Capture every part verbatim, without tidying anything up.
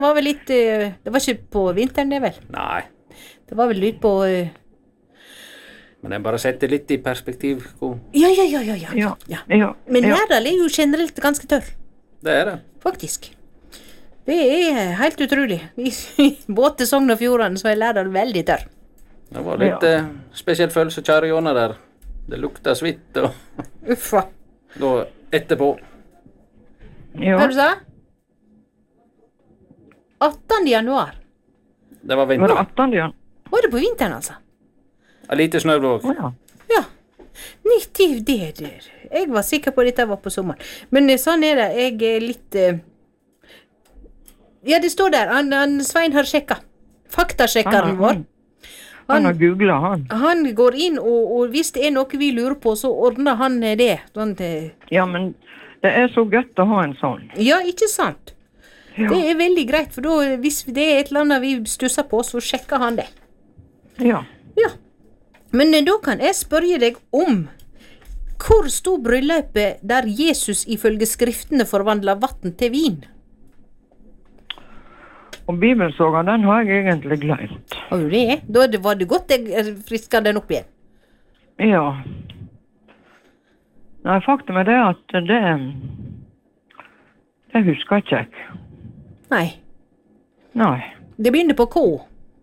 Det var vel litt, uh, det var ikke på vinteren det vel? Nei. Det var vel litt på... Uh... Men jeg bare setter litt i perspektiv. God. Ja, ja, ja, ja, ja. Ja, ja. ja. Men ja. Lærdal er jo generelt ganske tørr. Det er det. Faktisk. Det er helt utrolig. I, i båte Sogn og Fjordane så er Lærdal veldig tørr. Det var litt Ja. eh, spesiell følelse å kjøre gjennom der. Det lukta svitt og Uffa. da etterpå. Ja. Hva du sa? attende januar. Det var Var det vinter. attende igjen? Var det på vinteren, altså? En lite snøblåk. Å ja. Ja. nitti, det der. Jeg var sikker på at dette var på sommeren. Men eh, sånn er det. Jeg er litt... eh, Ja, det står der. Han, han Svein har sjekka. Faktasjekkeren Han- vår. Han, han har googlet, han. Han går inn, og, og hvis det er noe vi lurer på, så ordner han eh, det. Sånn, eh, Ja, men det er så godt å ha en sånn. ja, ikke sant? Ja. Det er veldig greit, for da, hvis det er et eller annet vi stusser på, så sjekker han det. Ja. Ja. Men eh, da kan jeg spørre deg om hvor stod bryllupet der Jesus ifølge skriftene forvandla vann til vin? Og bibelsoga, den har jeg egentlig glemt. Har du det? Da det- var det godt jeg friska den opp igjen. Ja. Nei, faktum er det at det Det husker ikke jeg. Nei. Nei. Det begynner på K.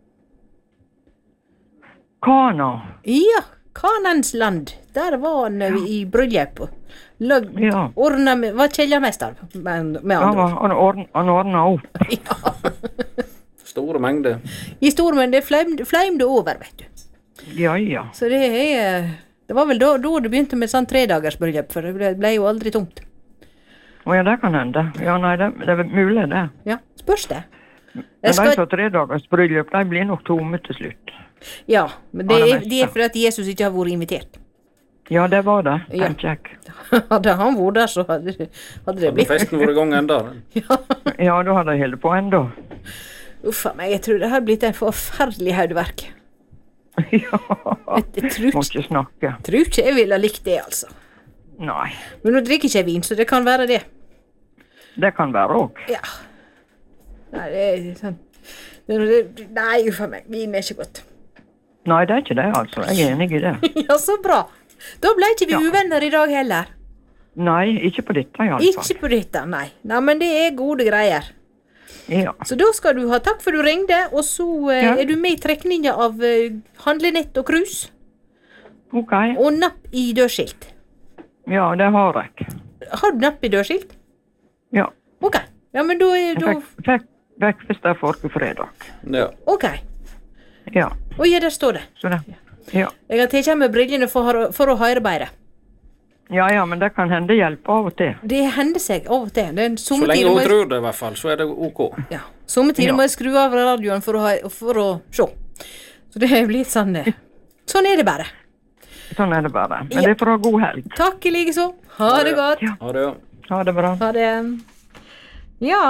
Kana. Ja, Kanans land. Der var han eh, i bryllup. Lag, Ja. Ordna med, var kjellermester, med, med Han, andre var, ord. han, ordn, han ordna opp. Ja. Store mengder. I stormen, det flaumde, flaumde over, vet du. Ja, ja. Så det er... Det var vel da, da det begynte med sånn tredagers bryllup, for det ble, ble jo aldri tomt. Å ja, det kan hende. Ja, nei, det, det er mulig, det. Ja, spørs det. Men Jeg de skal, som tredagers bryllup, de blir nok tomme til slutt. ja, men det Aller er, meste. det er fordi at Jesus ikke har vært invitert. Ja, det var det, Ja. tenker jeg. Hadde han vært der, så hadde, det- hadde det Hadde blitt... festen vært i gang enda. Ja. Ja, da hadde jeg holdt på enda. Uffa meg, jeg tror det har blitt en forferdelig haudverk. Ja. Jeg, jeg tror, Må ikke- ikke snakke. tror ikke jeg ville ha likt det, altså. Nei, Men nå drikker ikke jeg vin, så det kan være det. det kan være òg. Ja. Nei, det er sånn... Det, det, nei, uffa meg, vin er ikke godt. Nei, det er ikke det, altså. Jeg er enig i det. Ja, så bra. Da ble ikke vi Ja. uvenner i dag heller. Nei, ikke på dette, iallfall. Ikke på dette, nei. Nei, men det er gode greier. Ja. Så da skal du ha takk for du ringte, og så eh, Ja. er du med i trekninga av eh, handlenett og krus, OK. og napp i dørskilt. Ja, det har jeg. Har du napp i dørskilt? Ja. Ok. Ja, men da er Jeg da... fikk, fikk, fikk hvis det er forrige fredag. Ja. Ok. Ja. Å ja, der står det. Så det. Ja. Jeg har tatt med brillene for, å- for å høre bedre. Ja, ja, men det kan hende hjelpe av og til. Det hender seg av og til. Det er en Så somme lenge tider hun må jeg- tror det i hvert fall, så er det ok. Ja. Somme tider Ja. må jeg skru av radioen for å, ha, for å se. Så det er blitt sånn eh, Sånn er det bare. Sånn er det bare. Men Ja. det får ha god helg. Takk i like så. Ha det godt. Ja. Ha det, ja. Ha det bra. Ha det. Ja.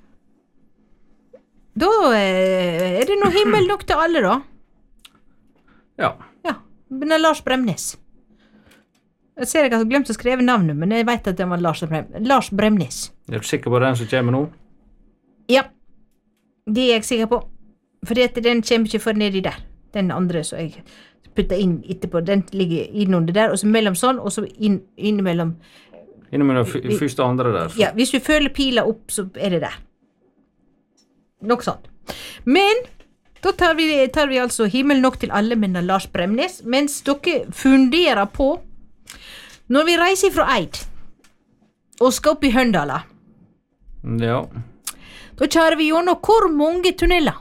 Da eh, er det noe himmel nok til alle, da. Ja. Ja. Men det er Lars Bremnes. Jeg ser jeg har glemt å skrive navnet, men jeg vet at det var Lars, Brem Lars Bremnes. Er du sikker på den som kommer nå? Ja. Det er jeg sikker på. For den kommer ikke før nedi der. Den andre som jeg putta inn etterpå, den ligger innunder der, og så mellom sånn, og så inn, innimellom. Innimellom f- første og andre der. Ja, hvis du følger pila opp, så er det der. Nok sånt. Men da tar vi, tar vi altså himmel nok til alle, men av Lars Bremnes, mens dere funderer på når vi reiser fra Eid og skal opp i Høndala, Ja. da kjører vi gjennom hvor mange tunneler?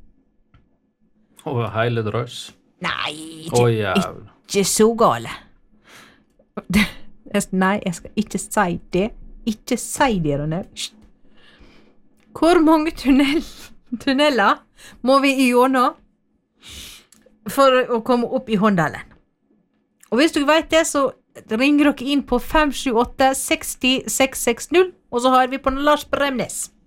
Og hele drøss. Nei, Å, ikke, jævla. ikke så gale. Jeg- Nei, jeg skal ikke si det. Ikke si det, Ronne. Hysj. Hvor mange tunnel, tunneler må vi igjennom for å komme opp i Håndalen? Og hvis du vet det, så ringer dere inn på fem sju åtte seks null seks seks null, og så har vi på Lars Bremnes.